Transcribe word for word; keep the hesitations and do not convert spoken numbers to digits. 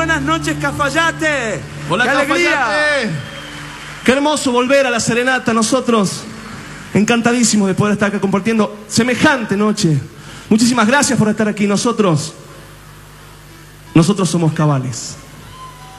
buenas noches, Cafayate. Hola, ¡Qué alegría! alegría! Qué hermoso volver a la serenata. Nosotros encantadísimos de poder estar acá compartiendo semejante noche. Muchísimas gracias por estar aquí. Nosotros, nosotros somos Cabales.